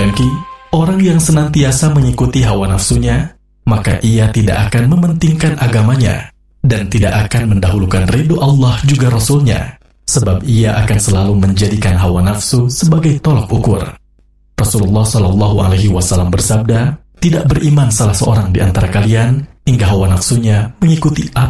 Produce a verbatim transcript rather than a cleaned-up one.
dengki, orang yang senantiasa mengikuti hawa nafsunya, maka ia tidak akan mementingkan agamanya dan tidak akan mendahulukan ridho Allah juga Rasul-Nya, sebab ia akan selalu menjadikan hawa nafsu sebagai tolok ukur. Rasulullah Shallallahu Alaihi Wasallam bersabda, tidak beriman salah seorang di antara kalian hingga hawa nafsunya mengikuti apa